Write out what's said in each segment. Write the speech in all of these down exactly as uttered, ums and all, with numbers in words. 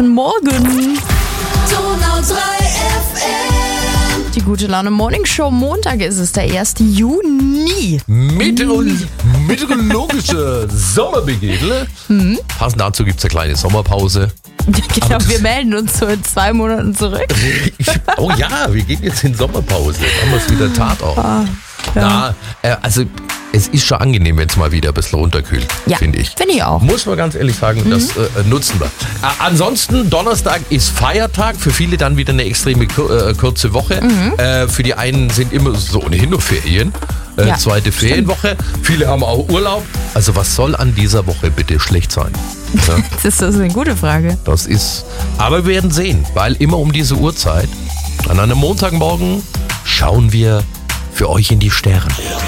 guten Morgen. Donau drei F M. Die gute Laune Morning Show. Montag ist es, der erste Juni. Meteor- meteorologische Sommerbegedel. Mhm. Passend dazu gibt es eine kleine Sommerpause. Genau, wir melden uns so in zwei Monaten zurück. Ich, oh ja, wir gehen jetzt in Sommerpause. Haben wir es wieder Tatort. Ah, ja. Na, äh, also es ist schon angenehm, wenn es mal wieder ein bisschen runterkühlt, Ja, finde ich. finde ich auch. Muss man ganz ehrlich sagen, das äh, nutzen wir. Äh, ansonsten, Donnerstag ist Feiertag, für viele dann wieder eine extreme kur- äh, kurze Woche. Äh, für die einen sind immer so ohnehin nur Ferien. Äh, Ja, zweite Ferienwoche. Viele haben auch Urlaub. Also was soll an dieser Woche bitte schlecht sein? Ja, Das ist eine gute Frage. das ist. Aber wir werden sehen, weil immer um diese Uhrzeit, an einem Montagmorgen, schauen wir für euch in die Sterne.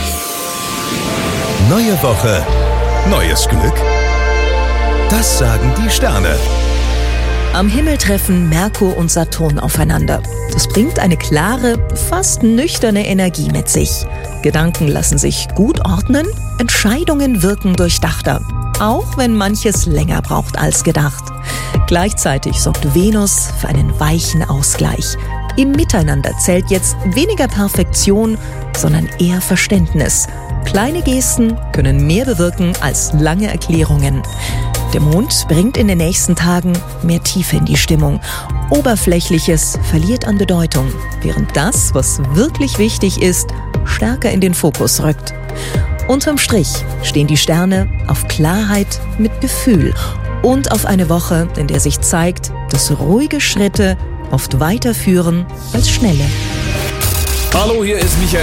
Neue Woche, neues Glück? Das sagen die Sterne. Am Himmel treffen Merkur und Saturn aufeinander. Das bringt eine klare, fast nüchterne Energie mit sich. Gedanken lassen sich gut ordnen, Entscheidungen wirken durchdachter. Auch wenn manches länger braucht als gedacht. Gleichzeitig sorgt Venus für einen weichen Ausgleich. Im Miteinander zählt jetzt weniger Perfektion, sondern eher Verständnis. Kleine Gesten können mehr bewirken als lange Erklärungen. Der Mond bringt in den nächsten Tagen mehr Tiefe in die Stimmung. Oberflächliches verliert an Bedeutung, während das, was wirklich wichtig ist, stärker in den Fokus rückt. Unterm Strich stehen die Sterne auf Klarheit mit Gefühl und auf eine Woche, in der sich zeigt, dass ruhige Schritte oft weiterführen als schnelle. Hallo, hier ist Michael